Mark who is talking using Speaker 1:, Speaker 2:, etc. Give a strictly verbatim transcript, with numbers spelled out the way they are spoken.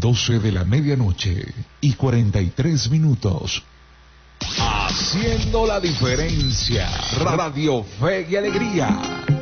Speaker 1: doce de la medianoche y cuarenta y tres minutos. Haciendo la diferencia. Radio Fe y Alegría.